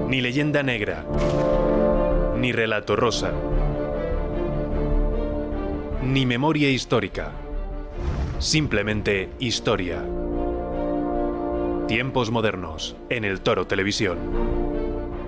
Ni leyenda negra. Ni relato rosa. Ni memoria histórica. Simplemente historia. Tiempos modernos en El Toro Televisión.